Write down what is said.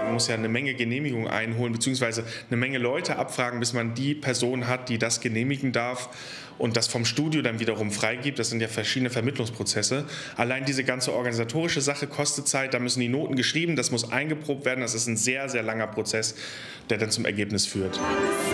man muss ja eine Menge Genehmigungen einholen, beziehungsweise eine Menge Leute abfragen, bis man die Person hat, die das genehmigen darf und das vom Studio dann wiederum freigibt. Das sind ja verschiedene Vermittlungsprozesse. Allein diese ganze organisatorische Sache kostet Zeit, da müssen die Noten geschrieben, das muss eingeprobt werden. Das ist ein sehr, sehr langer Prozess, der dann zum Ergebnis führt.